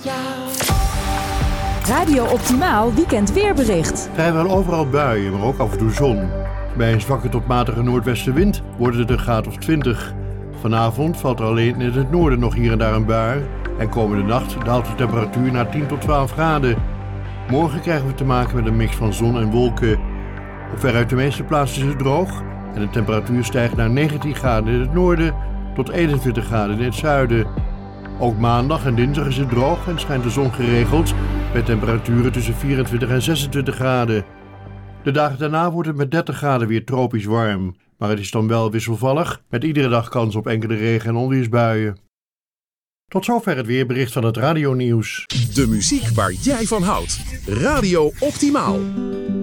Radio Optimaal Weekend Weerbericht. Vrijwel overal buien, maar ook af en toe zon. Bij een zwakke tot matige noordwestenwind wordt het een graad of 20. Vanavond valt er alleen in het noorden nog hier en daar een bui. En komende nacht daalt de temperatuur naar 10 tot 12 graden. Morgen krijgen we te maken met een mix van zon en wolken. Op veruit de meeste plaatsen is het droog. En de temperatuur stijgt naar 19 graden in het noorden tot 21 graden in het zuiden. Ook maandag en dinsdag is het droog en schijnt de zon geregeld met temperaturen tussen 24 en 26 graden. De dagen daarna wordt het met 30 graden weer tropisch warm. Maar het is dan wel wisselvallig, met iedere dag kans op enkele regen- en onweersbuien. Tot zover het weerbericht van het radionieuws. De muziek waar jij van houdt. Radio Optimaal.